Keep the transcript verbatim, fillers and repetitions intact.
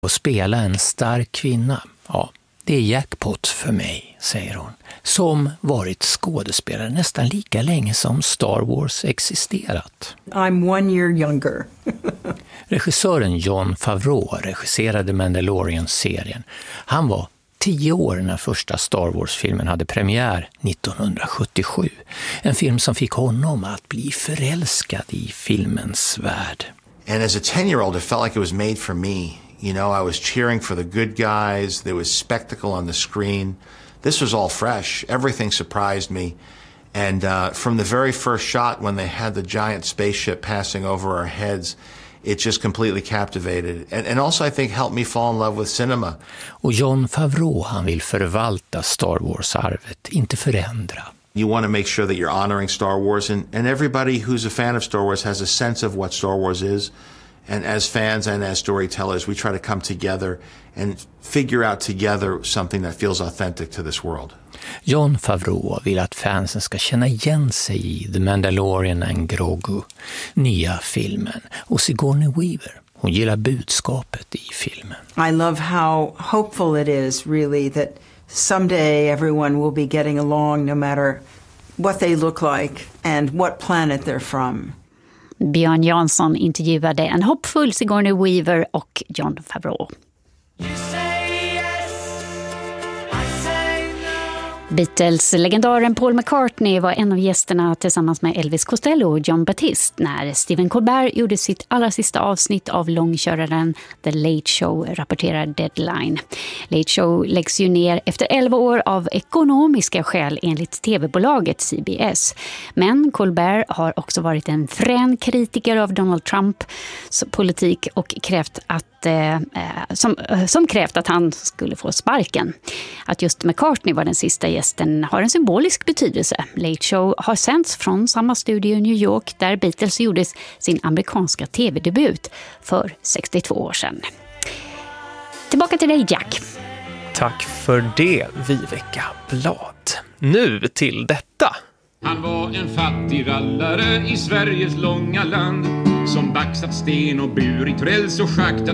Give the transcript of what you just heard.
Och spela en stark kvinna, ja, det är jackpot för mig, säger hon, som varit skådespelare nästan lika länge som Star Wars existerat. I'm one year younger. Regissören Jon Favreau regisserade Mandalorian-serien. Han var tio år när första Star Wars-filmen hade premiär nittonhundrasjuttiosju. En film som fick honom att bli förälskad i filmens värld. And as a ten-year-old, it felt like it was made for me. You know, I was cheering for the good guys. There was spectacle on the screen. This was all fresh. Everything surprised me. And uh, from the very first shot when they had the giant spaceship passing over our heads, it just completely captivated. And, and also I think helped me fall in love with cinema. Och Jon Favreau, han vill förvalta Star Wars-arvet, inte förändra. You want to make sure that you're honoring Star Wars, and, and everybody who's a fan of Star Wars has a sense of what Star Wars is. And as fans and as storytellers, we try to come together and figure out together something that feels authentic to this world. Jon Favreau vill att fansen ska känna igen sig i The Mandalorian and Grogu, nya filmen. Och Sigourney Weaver, hon gillar budskapet i filmen. I love how hopeful it is, really, that someday everyone will be getting along no matter what they look like and what planet they're from. Björn Jansson intervjuade en hoppfull Sigourney Weaver och Jon Favreau. Beatles-legendaren Paul McCartney var en av gästerna tillsammans med Elvis Costello och John Batiste när Stephen Colbert gjorde sitt allra sista avsnitt av långköraren The Late Show, rapporterar Deadline. Late Show läggs ju ner efter elva år av ekonomiska skäl enligt tv-bolaget C B S. Men Colbert har också varit en frän kritiker av Donald Trumps politik och krävt att Eh, som, som krävt att han skulle få sparken. Att just McCartney var den sista gästen har en symbolisk betydelse. Late Show har sänds från samma studio i New York där Beatles gjorde sin amerikanska tv-debut för sextiotvå år sedan. Tillbaka till dig, Jack. Tack för det, Viveka Blad. Nu till detta. Han var en fattig rallare i Sveriges långa land som baxat sten och burit räls och schaktat